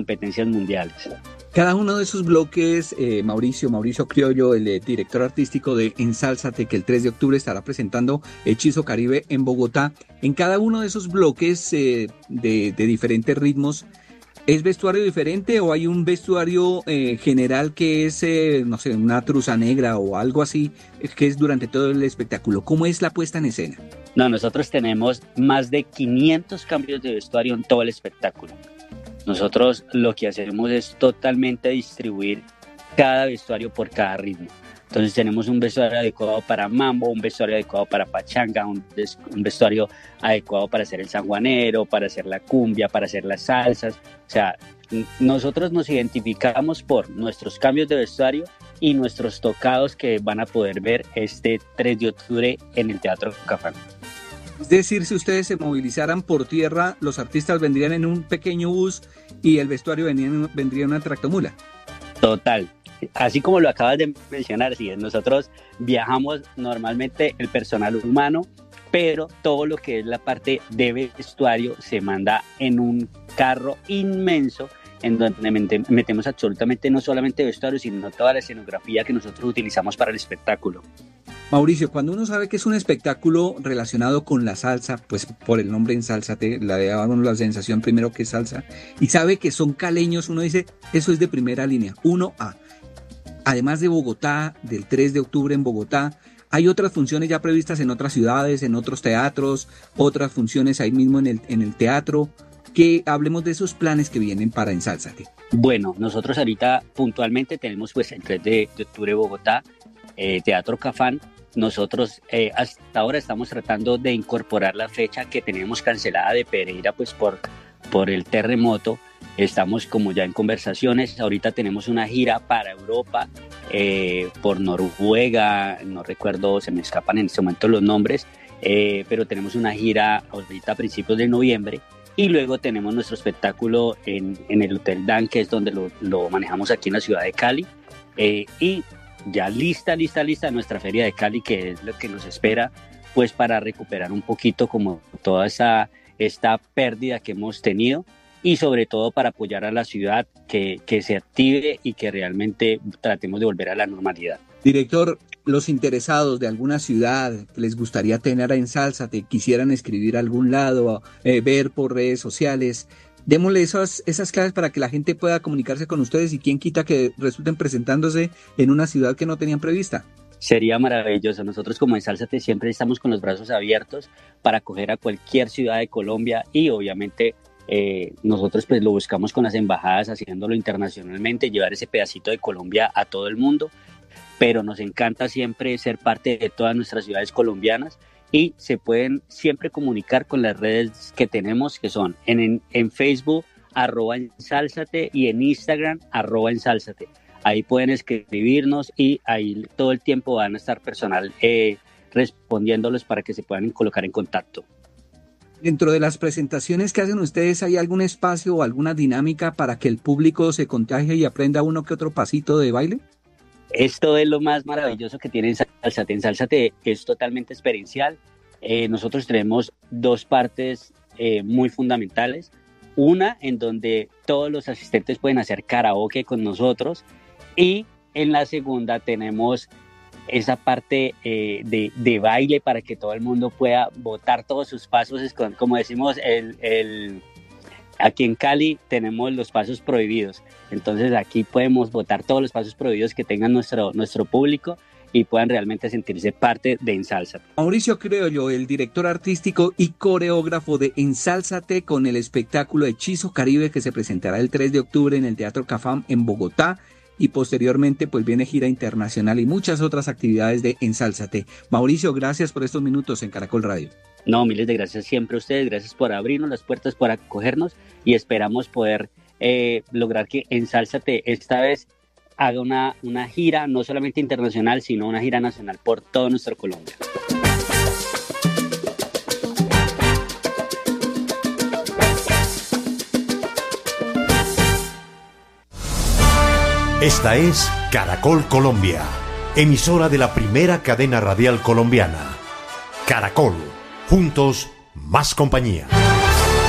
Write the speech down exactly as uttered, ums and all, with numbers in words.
competencias mundiales. Cada uno de esos bloques, eh, Mauricio, Mauricio Criollo, el eh, director artístico de Ensálzate, que el tres de octubre estará presentando Hechizo Caribe en Bogotá, en cada uno de esos bloques eh, de, de diferentes ritmos, ¿es vestuario diferente o hay un vestuario eh, general que es, eh, no sé, una truza negra o algo así, que es durante todo el espectáculo? ¿Cómo es la puesta en escena? No, nosotros tenemos más de quinientos cambios de vestuario en todo el espectáculo. Nosotros lo que hacemos es totalmente distribuir cada vestuario por cada ritmo. Entonces tenemos un vestuario adecuado para mambo, un vestuario adecuado para pachanga, un, des, un vestuario adecuado para hacer el sanjuanero, para hacer la cumbia, para hacer las salsas. O sea, nosotros nos identificamos por nuestros cambios de vestuario y nuestros tocados que van a poder ver este tres de octubre en el Teatro Cafán. Es decir, si ustedes se movilizaran por tierra, los artistas vendrían en un pequeño bus y el vestuario vendría en, vendría en una tractomula. Total. Así como lo acabas de mencionar, sí, nosotros viajamos normalmente el personal humano, pero todo lo que es la parte de vestuario se manda en un carro inmenso en donde metemos absolutamente no solamente vestuario, sino toda la escenografía que nosotros utilizamos para el espectáculo. Mauricio, cuando uno sabe que es un espectáculo relacionado con la salsa, pues por el nombre Ensálzate, la de uno la sensación primero que es salsa, y sabe que son caleños, uno dice, eso es de primera línea, uno A. Además de Bogotá, del tres de octubre en Bogotá, hay otras funciones ya previstas en otras ciudades, en otros teatros, otras funciones ahí mismo en el, en el teatro, que hablemos de esos planes que vienen para Ensálzate. Bueno, nosotros ahorita puntualmente tenemos pues el tres de octubre Bogotá, eh, Teatro Cafán. Nosotros eh, hasta ahora estamos tratando de incorporar la fecha que teníamos cancelada de Pereira pues por, por el terremoto. Estamos como ya en conversaciones, ahorita tenemos una gira para Europa, eh, por Noruega, no recuerdo, se me escapan en este momento los nombres, eh, pero tenemos una gira ahorita a principios de noviembre y luego tenemos nuestro espectáculo en, en el Hotel Dan, que es donde lo, lo manejamos aquí en la ciudad de Cali, eh, y ya lista, lista, lista nuestra feria de Cali, que es lo que nos espera, pues para recuperar un poquito como toda esa, esta pérdida que hemos tenido y sobre todo para apoyar a la ciudad que, que se active y que realmente tratemos de volver a la normalidad. Director, los interesados de alguna ciudad les gustaría tener a Ensálzate, quisieran escribir a algún lado, eh, ver por redes sociales, démosle esas, esas claves para que la gente pueda comunicarse con ustedes y quién quita que resulten presentándose en una ciudad que no tenían prevista. Sería maravilloso. Nosotros como Ensálzate siempre estamos con los brazos abiertos para acoger a cualquier ciudad de Colombia y obviamente eh, nosotros pues lo buscamos con las embajadas, haciéndolo internacionalmente, llevar ese pedacito de Colombia a todo el mundo, pero nos encanta siempre ser parte de todas nuestras ciudades colombianas y se pueden siempre comunicar con las redes que tenemos, que son en, en, en Facebook, arroba Ensálzate, y en Instagram, arroba Ensálzate. Ahí pueden escribirnos y ahí todo el tiempo van a estar personal eh, respondiéndolos para que se puedan colocar en contacto. Dentro de las presentaciones que hacen ustedes, ¿hay algún espacio o alguna dinámica para que el público se contagie y aprenda uno que otro pasito de baile? Esto es lo más maravilloso que tiene Ensálzate. Ensálzate es totalmente experiencial. Eh, nosotros tenemos dos partes eh, muy fundamentales. Una en donde todos los asistentes pueden hacer karaoke con nosotros y en la segunda tenemos esa parte eh, de, de baile para que todo el mundo pueda botar todos sus pasos. Es con, como decimos, el, el, aquí en Cali tenemos los pasos prohibidos. Entonces aquí podemos botar todos los pasos prohibidos que tengan nuestro, nuestro público y puedan realmente sentirse parte de Ensálzate. Mauricio Criollo, el director artístico y coreógrafo de Ensálzate, con el espectáculo Hechizo Caribe que se presentará el tres de octubre en el Teatro Cafam en Bogotá y posteriormente pues viene gira internacional y muchas otras actividades de Ensálzate. Mauricio, gracias por estos minutos en Caracol Radio. No, miles de gracias siempre a ustedes, gracias por abrirnos las puertas, por acogernos y esperamos poder eh, lograr que Ensálzate esta vez haga una, una gira no solamente internacional, sino una gira nacional por todo nuestro Colombia. Esta es Caracol Colombia, emisora de la primera cadena radial colombiana. Caracol, juntos, más compañía.